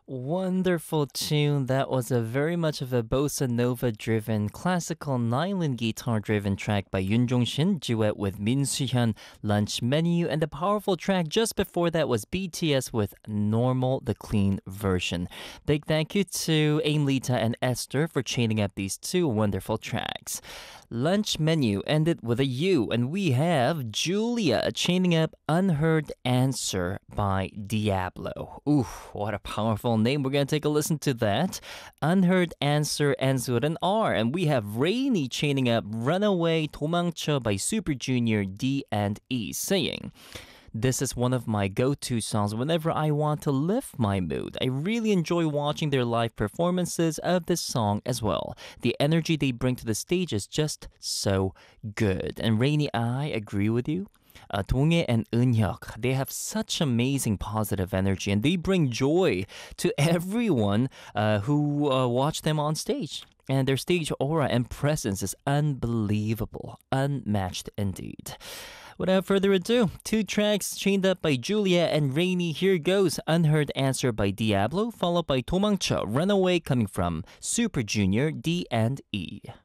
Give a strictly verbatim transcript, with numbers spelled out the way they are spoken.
Wonderful tune. That was a very much of a bossa nova driven, classical nylon guitar driven track by Yoon Jong-shin, duet with Min Soo-hyun, Lunch Menu, and the powerful track just before that was B T S with Normal, the clean version. Big thank you to Aim Lita and Esther for chaining up these two wonderful tracks. Lunch Menu ended with a U, and we have Julia chaining up Unheard Answer by Diablo. Ooh, what a powerful name. We're going to take a listen to that. Unheard Answer ends with an R, and we have Rainy chaining up Runaway 도망쳐 by Super Junior, D and E, saying, this is one of my go-to songs whenever I want to lift my mood. I really enjoy watching their live performances of this song as well. The energy they bring to the stage is just so good. And Rainy, I agree with you. Uh, Donghae and Eunhyuk, they have such amazing positive energy and they bring joy to everyone uh, who uh, watch them on stage. And their stage aura and presence is unbelievable, unmatched indeed. Without further ado, two tracks chained up by Julia and Rainy. Here goes Unheard Answer by Diablo, followed by 도망쳐, Runaway coming from Super Junior, D and E.